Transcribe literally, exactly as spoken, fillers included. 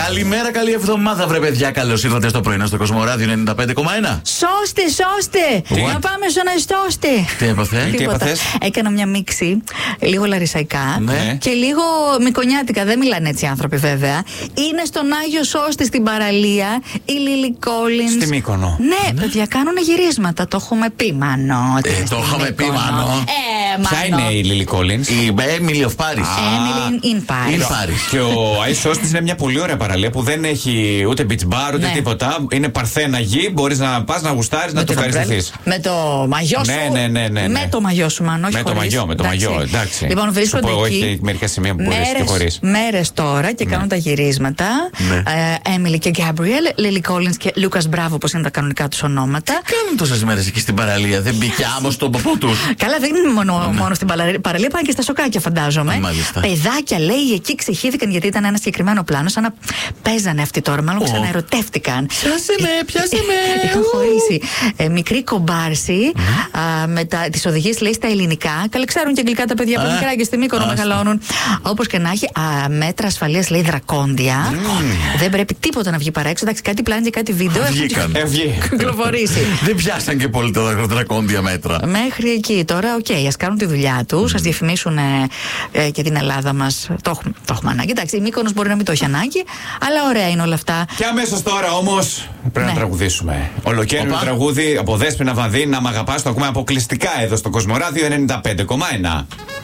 Καλημέρα, καλή εβδομάδα, βρε παιδιά. Καλώς ήρθατε στο πρωινό στο Κοσμοράδιο ενενήντα πέντε κόμμα ένα. Σώστε, σώστε! Να πάμε στο να ιστώστε. Τι έπαθε, τι έπαθες? Έκανα μια μίξη, λίγο λαρισαϊκά ναι. και λίγο μικονιάτικα. Δεν μιλάνε έτσι οι άνθρωποι, βέβαια. Είναι στον Άγιο Σώστη στην παραλία η Λίλι Κόλινς. Στη Μύκονο. Ναι, ναι, παιδιά, κάνουν γυρίσματα. Το έχουμε πει, Μανώ. Ε, το έχουμε πει, Μανώ. Ε, Ποια είναι η Λίλι Κόλινς? Η Emily of Paris. Emily in Paris. In Paris. Και ο Άγιος Σώστης είναι μια πολύ ωραία παραλία που δεν έχει ούτε beach bar ούτε ναι. τίποτα. Είναι παρθένα γη. Μπορείς να πας να γουστάρεις, να το ευχαριστηθείς. Με το μαγιό σου. Ναι, ναι, ναι, ναι, ναι. Με το μαγιό σου, Μανώ. Με το μαγιό, με το μαγιό, εντάξει. Λοιπόν, βρίσκονται εκεί. Έχει μερικά σημεία που μπορείς και χωρίς. Μέρες τώρα και ναι. κάνουν τα γυρίσματα. Ναι. Έμιλι και Γκάμπριελ, Λίλι Κόλινς και Λούκας Μπράβο, όπως είναι τα κανονικά τους ονόματα. Τι κάνουν τόσες μέρες εκεί στην παραλία, δεν μπήκε άμμο στον ποπό τους? Καλά, δεν είναι μόνο, ναι. μόνο στην παραλία, πάνε και στα σοκάκια, φαντάζομαι. Μάλιστα. Παιδάκια, λέει, εκεί ξεχύθηκαν γιατί ήταν ένα συγκεκριμένο πλάνο, σαν να παίζανε αυτοί τώρα, μάλλον oh. ξαναερωτεύτηκαν. Πιάσε με, πιάσε με. Είχαν χωρίσει. Ε, μικρή κομπάρση mm. με τι οδηγίε, λέει, στα ελληνικά. Καλά, ξέρουν και αγγλικά τα παιδιά από μικρά και στη Μύκονο μεγαλώνουν. Όπως και να έχει, α, μέτρα ασφαλείας, λέει, δρακόντια. Mm. Δεν πρέπει τίποτα να βγει παρά έξω. Εντάξει, κάτι πλάνη και κάτι βίντεο βγήκαν. Έχουν κυκλοφορήσει. Δεν πιάσαν και πολύ τα δρακόντια μέτρα. Μέχρι εκεί. Τώρα, οκ, okay, ας κάνουν τη δουλειά τους, ας διαφημίσουν ε, ε, και την Ελλάδα μας. Το έχουμε, το έχουμε ανάγκη. Εντάξει, η Μύκονος μπορεί να μην το έχει ανάγκη, αλλά ωραία είναι όλα αυτά. Και αμέσως τώρα όμως πρέπει ναι. να τραγουδήσουμε. Ολοκαίρινο τραγούδι από Δέσποινα Βανδύ, να μ' αγαπάς, το ακούμε αποκλειστικά εδώ στο Κοσμοράδιο ενενήντα πέντε κόμμα ένα.